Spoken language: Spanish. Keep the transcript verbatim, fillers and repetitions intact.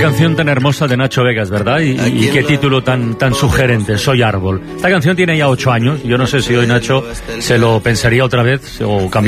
canción tan hermosa de Nacho Vegas, ¿verdad? Y, y qué título tan, tan sugerente, Soy Árbol. Esta canción tiene ya ocho años. Yo no sé si hoy Nacho se lo pensaría otra vez o cambiaría.